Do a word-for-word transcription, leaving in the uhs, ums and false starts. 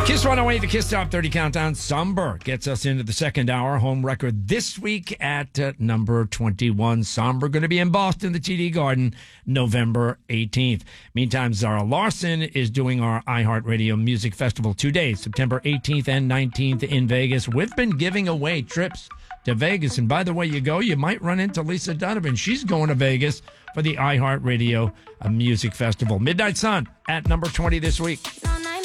Kiss one oh eight, the Kiss Top thirty Countdown. Somber gets us into the second hour. Home record this week at uh, number twenty-one. Somber going to be in Boston, the T D Garden, November eighteenth. Meantime, Zara Larson is doing our iHeartRadio Music Festival two days, September eighteenth and nineteenth in Vegas. We've been giving away trips to Vegas. And by the way you go, you might run into Lisa Donovan. She's going to Vegas for the iHeartRadio uh, Music Festival. Midnight Sun at number twenty this week.